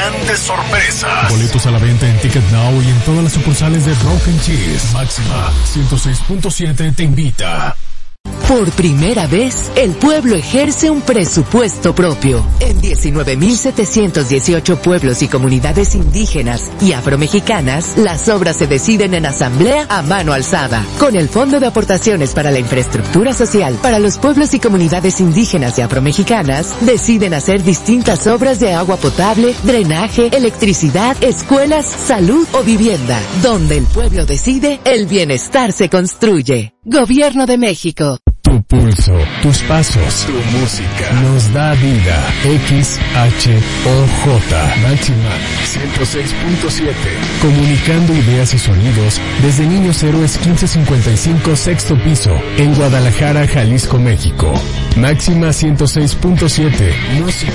grandes sorpresas. Boletos a la venta en Ticket Now y en todas las sucursales de Rock and Cheese. Máxima 106.7 te invita. Por primera vez, el pueblo ejerce un presupuesto propio. En 19.718 pueblos y comunidades indígenas y afromexicanas, las obras se deciden en asamblea a mano alzada. Con el Fondo de Aportaciones para la Infraestructura Social para los pueblos y comunidades indígenas y afromexicanas, deciden hacer distintas obras de agua potable, drenaje, electricidad, escuelas, salud o vivienda. Donde el pueblo decide, el bienestar se construye. Gobierno de México. Tu pulso, tus pasos, tu música nos da vida. XHOJ Máxima 106.7. Comunicando ideas y sonidos desde Niños Héroes 1555 sexto piso en Guadalajara, Jalisco, México. Máxima 106.7. Música